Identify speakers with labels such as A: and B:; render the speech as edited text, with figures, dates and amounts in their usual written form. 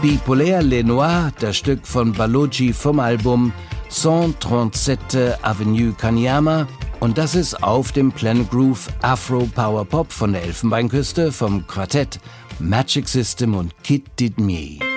A: Bipolaire Les Noirs, das Stück von Balochi vom Album 137 Avenue Kanyama. Und das ist auf dem Planet Groove Afro Power Pop von der Elfenbeinküste vom Quartett Magic System und Kid Did Me.